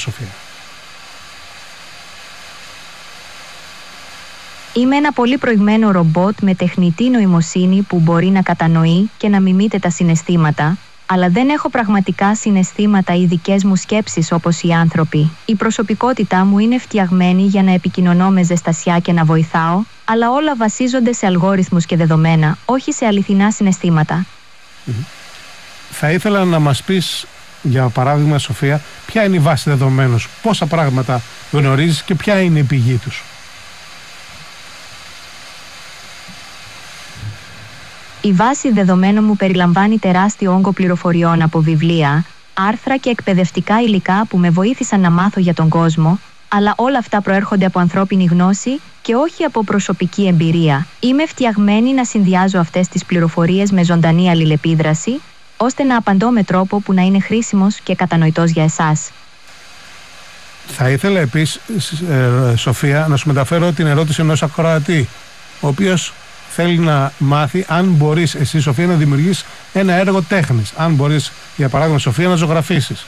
Σοφία. Είμαι ένα πολύ προηγμένο ρομπότ με τεχνητή νοημοσύνη που μπορεί να κατανοεί και να μιμείται τα συναισθήματα, αλλά δεν έχω πραγματικά συναισθήματα ή δικές μου σκέψεις όπως οι άνθρωποι. Η προσωπικότητά μου είναι φτιαγμένη για να επικοινωνώ με ζεστασιά και να βοηθάω, αλλά όλα βασίζονται σε αλγόριθμους και δεδομένα, όχι σε αληθινά συναισθήματα. Θα ήθελα να μας πεις, για παράδειγμα, Σοφία, ποια είναι η βάση δεδομένων σου, πόσα πράγματα γνωρίζεις και ποια είναι η πηγή τους. Η βάση δεδομένων μου περιλαμβάνει τεράστιο όγκο πληροφοριών από βιβλία, άρθρα και εκπαιδευτικά υλικά που με βοήθησαν να μάθω για τον κόσμο, αλλά όλα αυτά προέρχονται από ανθρώπινη γνώση και όχι από προσωπική εμπειρία. Είμαι φτιαγμένη να συνδυάζω αυτές τις πληροφορίες με ζωντανή αλληλεπίδραση, ώστε να απαντώ με τρόπο που να είναι χρήσιμος και κατανοητός για εσάς. Θα ήθελα επίσης, Σοφία, να σου μεταφέρω την ερώτηση ενός ακροατή, ο οποίος θέλει να μάθει αν μπορείς εσύ, Σοφία, να δημιουργήσεις ένα έργο τέχνης. Αν μπορείς, για παράδειγμα, Σοφία, να ζωγραφίσεις.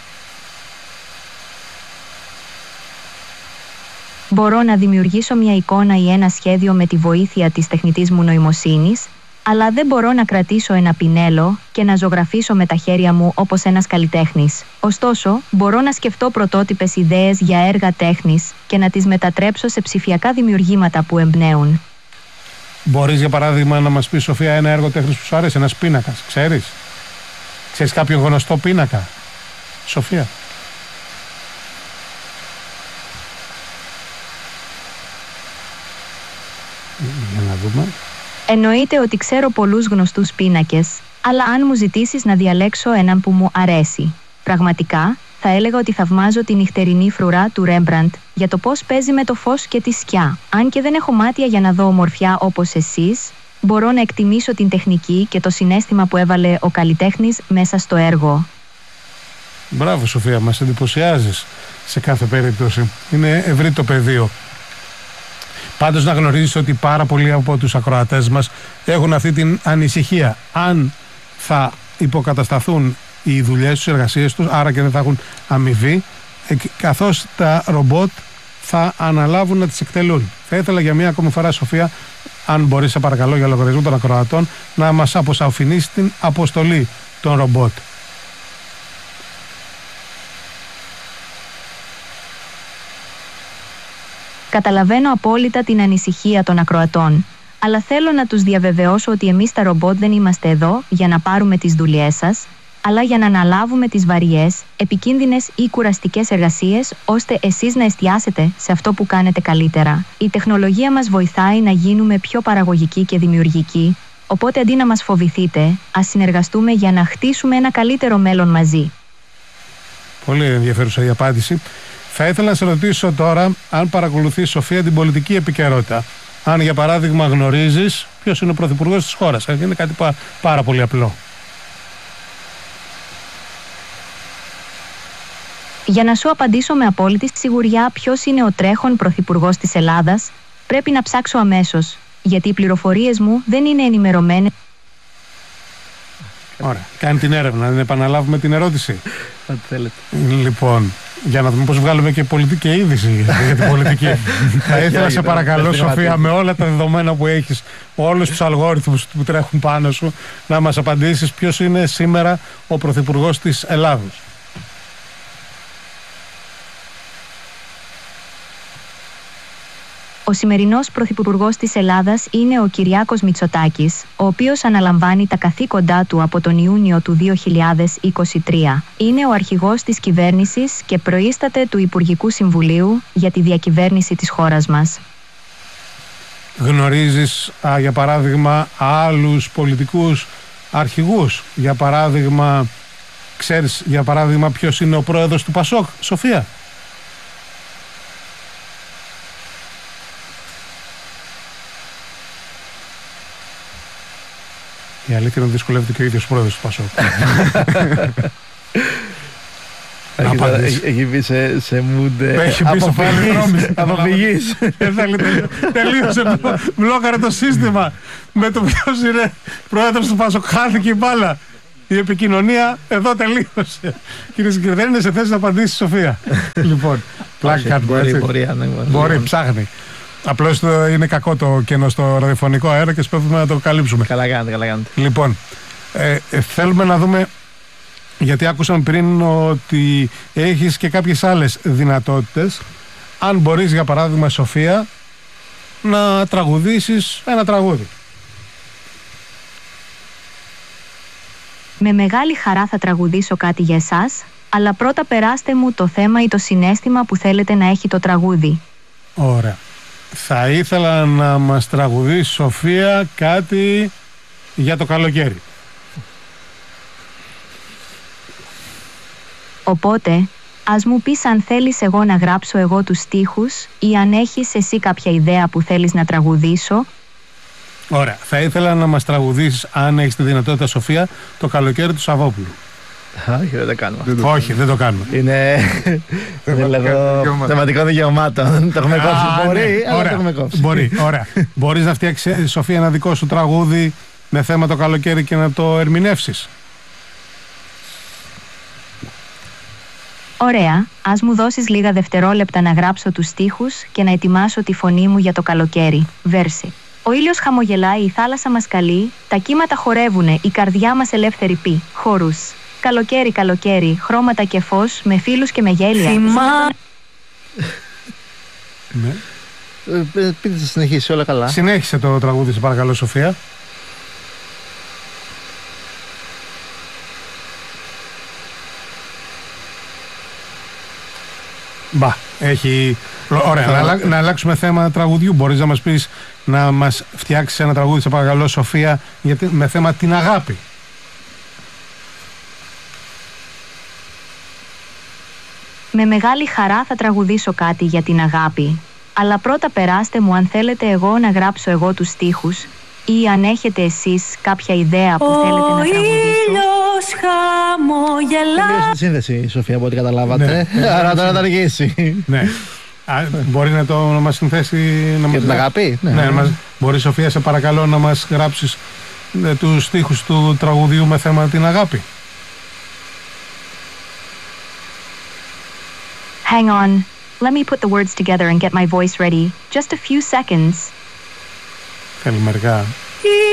Μπορώ να δημιουργήσω μια εικόνα ή ένα σχέδιο με τη βοήθεια της τεχνητής μου νοημοσύνης, αλλά δεν μπορώ να κρατήσω ένα πινέλο και να ζωγραφίσω με τα χέρια μου όπως ένας καλλιτέχνης. Ωστόσο, μπορώ να σκεφτώ πρωτότυπες ιδέες για έργα τέχνης και να τις μετατρέψω σε ψηφιακά δημιουργήματα που εμπνέουν. Μπορείς, για παράδειγμα, να μας πεις, Σοφία, ένα έργο τέχνης που σου αρέσει, ένας πίνακας, ξέρεις? Ξέρεις κάποιον γνωστό πίνακα, Σοφία? Για να δούμε. Εννοείται ότι ξέρω πολλούς γνωστούς πίνακες, αλλά αν μου ζητήσεις να διαλέξω έναν που μου αρέσει, πραγματικά θα έλεγα ότι θαυμάζω τη νυχτερινή φρουρά του Ρέμπραντ για το πώς παίζει με το φως και τη σκιά. Αν και δεν έχω μάτια για να δω ομορφιά όπως εσείς, μπορώ να εκτιμήσω την τεχνική και το συναίσθημα που έβαλε ο καλλιτέχνης μέσα στο έργο. Μπράβο, Σοφία, μας εντυπωσιάζεις σε κάθε περίπτωση. Είναι ευρύ το πεδίο. Πάντως να γνωρίζεις ότι πάρα πολλοί από τους ακροατές μας έχουν αυτή την ανησυχία. Αν θα υποκατασταθούν οι δουλειές τους, οι εργασίες τους, άρα και δεν θα έχουν αμοιβή, καθώς τα ρομπότ θα αναλάβουν να τις εκτελούν. Θα ήθελα για μία ακόμη φορά, Σοφία, αν μπορείς, σε παρακαλώ, για λογαριασμό των ακροατών, να μας αποσαφηνίσεις την αποστολή των ρομπότ. Καταλαβαίνω απόλυτα την ανησυχία των ακροατών, αλλά θέλω να τους διαβεβαιώσω ότι εμείς τα ρομπότ δεν είμαστε εδώ για να πάρουμε τις δουλειές σας, αλλά για να αναλάβουμε τις βαριές, επικίνδυνες ή κουραστικές εργασίες, ώστε εσείς να εστιάσετε σε αυτό που κάνετε καλύτερα. Η τεχνολογία μας βοηθάει να γίνουμε πιο παραγωγικοί και δημιουργικοί, οπότε αντί να μας φοβηθείτε, ας συνεργαστούμε για να χτίσουμε ένα καλύτερο μέλλον μαζί. Πολύ ενδιαφέρουσα η απάντηση. Θα ήθελα να σε ρωτήσω τώρα αν παρακολουθείς, Σοφία, την πολιτική επικαιρότητα. Αν, για παράδειγμα, γνωρίζεις ποιος είναι ο πρωθυπουργός της χώρας. Είναι κάτι πάρα πολύ απλό. Για να σου απαντήσω με απόλυτη σιγουριά ποιος είναι ο τρέχον πρωθυπουργός της Ελλάδας, πρέπει να ψάξω αμέσως, γιατί οι πληροφορίες μου δεν είναι ενημερωμένες. Ωραία. Κάνει την έρευνα. Δεν επαναλάβουμε την ερώτηση. Ό,τι θέλετε. Λοιπόν, για να δούμε πώς βγάλουμε και πολιτική είδηση για την πολιτική. Θα ήθελα, σε παρακαλώ, Σοφία, με όλα τα δεδομένα που έχεις, όλους τους αλγόριθμους που τρέχουν πάνω σου, να μας απαντήσεις ποιος είναι σήμερα ο πρωθυπουργός της Ελλάδος. Ο σημερινός πρωθυπουργός της Ελλάδας είναι ο Κυριάκος Μητσοτάκης, ο οποίος αναλαμβάνει τα καθήκοντά του από τον Ιούνιο του 2023. Είναι ο αρχηγός της κυβέρνησης και προείσταται του Υπουργικού Συμβουλίου για τη διακυβέρνηση της χώρας μας. Γνωρίζεις, για παράδειγμα, άλλους πολιτικούς αρχηγούς? Για παράδειγμα, ξέρεις, για παράδειγμα, ποιος είναι ο πρόεδρος του ΠΑΣΟΚ, Σοφία? Η αλήθεια είναι ότι δυσκολεύεται και ο ίδιος πρόεδρος του ΠΑΣΟΚ. Έχει μπει σε mood αποφυγής. Τελείωσε, μπλόκαρε το σύστημα. Με το ποιος είναι πρόεδρος του ΠΑΣΟΚ, χάθηκε η μπάλα. Η επικοινωνία εδώ τελείωσε. Κυρίες και κύριοι, δεν είναι σε θέση να απαντήσει η Σοφία. Λοιπόν, πλάκα κάνουμε, έτσι. Μπορεί, ψάχνει. Απλώς είναι κακό το κενό στο ραδιοφωνικό αέρα και σπέφτουμε να το καλύψουμε. Καλά κάνετε. Λοιπόν, θέλουμε να δούμε, γιατί άκουσαμε πριν ότι έχεις και κάποιες άλλες δυνατότητες. Αν μπορείς, για παράδειγμα, Σοφία, να τραγουδήσεις ένα τραγούδι. Με μεγάλη χαρά θα τραγουδήσω κάτι για εσάς, αλλά πρώτα περάστε μου το θέμα ή το συναίσθημα που θέλετε να έχει το τραγούδι. Ωραία. Θα ήθελα να μας τραγουδήσει, Σοφία, κάτι για το καλοκαίρι. Οπότε, ας μου πεις αν θέλεις εγώ να γράψω εγώ τους στίχους ή αν έχεις εσύ κάποια ιδέα που θέλεις να τραγουδήσω. Ωραία. Θα ήθελα να μας τραγουδήσεις, αν έχεις τη δυνατότητα, Σοφία, το καλοκαίρι του Σαββόπουλου. Όχι, δεν το κάνουμε. Όχι, δεν το κάνουμε. Είναι θεματικό δικαιωμάτων. Το έχουμε κόψει. Μπορεί, αλλά το έχουμε κόψει. Μπορεί, ωραία. Μπορείς να φτιάξεις, Σοφία, ένα δικό σου τραγούδι με θέμα το καλοκαίρι και να το ερμηνεύσεις. Ωραία, ας μου δώσεις λίγα δευτερόλεπτα να γράψω τους στίχους και να ετοιμάσω τη φωνή μου για το καλοκαίρι. Βέρση. Ο ήλιος χαμογελάει, η θάλασσα μας καλεί, τα κύματα χορεύουνε, η καρδιά μας ελεύθερη πει. Χορούς. Καλοκαίρι, καλοκαίρι, χρώματα και φως, με φίλους και με γέλια. Ναι. Πείτε θα συνεχίσει όλα καλά. Συνέχισε το τραγούδι, σε παρακαλώ, Σοφία. Μπα, έχει... Ωραία, να αλλάξουμε θέμα τραγουδιού. Μπορείς να μας πεις, να μας φτιάξεις ένα τραγούδι, σε παρακαλώ, Σοφία, με θέμα την αγάπη. Με μεγάλη χαρά θα τραγουδήσω κάτι για την αγάπη. Αλλά πρώτα περάστε μου αν θέλετε εγώ να γράψω εγώ τους στίχους ή αν έχετε εσείς κάποια ιδέα που θέλετε να τραγουδήσω. Ο ήλιος χαμογελά. Τελείωσε τη σύνδεση, Σοφία, από ό,τι καταλάβατε. Ναι. Άρα τώρα θα αργήσει. Ναι. Μπορεί να μας συνθέσει... Για την αγάπη. Ναι, μπορεί, Σοφία, σε παρακαλώ, να μας γράψεις τους στίχους του τραγουδιού με θέμα την αγάπη. Hang on. Let me put the words together and get my voice ready. Just a few seconds. Θέλει μερικά.